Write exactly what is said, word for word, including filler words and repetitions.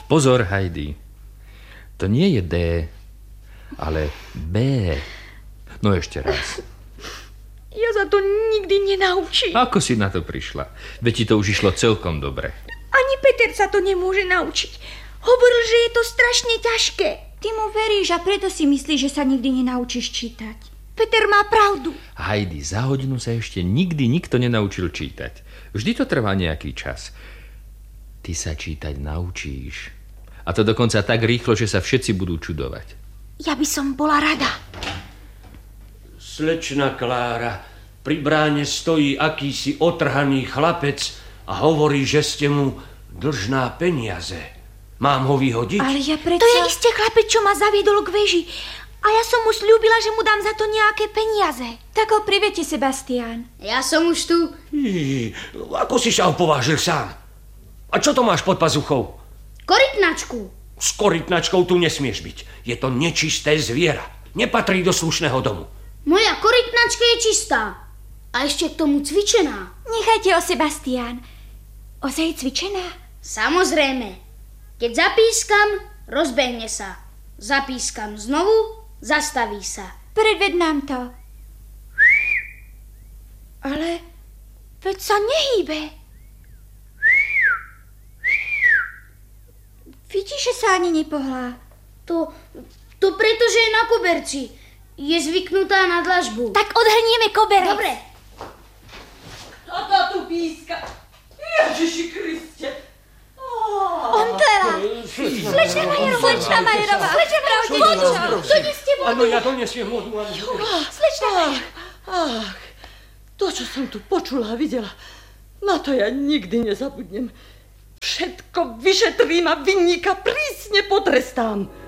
Pozor, Heidi. To nie je D, ale B. No ešte raz. Ja sa to nikdy nenaučím. Ako si na to prišla? Veď ti to už išlo celkom dobre. Ani Peter sa to nemôže naučiť. Hovoril, že je to strašne ťažké. Ty mu veríš a preto si myslíš, že sa nikdy nenaučíš čítať. Peter má pravdu. Heidi, za hodinu sa ešte nikdy nikto nenaučil čítať. Vždy to trvá nejaký čas. Ty sa čítať naučíš. A to dokonca tak rýchlo, že sa všetci budú čudovať. Ja by som bola rada. Slečna Klára, pri bráne stojí akýsi otrhaný chlapec a hovorí, že ste mu dlžná peniaze. Mám ho vyhodiť? Ale ja predsa... To je isté chlapec, čo ma zaviedol k veži. A ja som mu sľúbila, že mu dám za to nejaké peniaze. Tak ho priviete, Sebastián. Ja som už tu. Jí, ako si sa opovážil sám? A čo to máš pod pazuchou? Korytnačku. S korytnačkou tu nesmieš byť. Je to nečisté zviera. Nepatrí do slušného domu. Moja korytnačka je čistá. A ešte k tomu cvičená. Nechajte ho, Sebastián. Ozaj je cvičená? Samozrejme. Keď zapískam, rozbehne sa. Zapískam znovu, zastaví sa. Predved nám to. Ale veď sa nehýbe. Vidíš, že sa ani nepohlá. To, to pretože je na koberci. Je zvyknutá na dlažbu. Tak odhrnieme koberec. Dobre. A tá tu píska. Ježiši Kriste. On teda. Slečna Majerová. Slečna Majerová. Slečna Pravdeniča. Doneste vodu. Áno, ja donesiem vodu. Slečna Majerová. Ach, to, čo som tu počula a videla, na to ja nikdy nezabudnem. Všetko vyšetrím a vinníka prísne potrestám.